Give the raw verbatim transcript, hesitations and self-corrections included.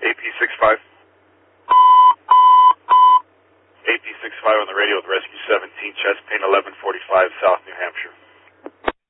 A P six five. A P six five on the radio with Rescue seventeen, chest pain eleven forty-five, South New Hampshire.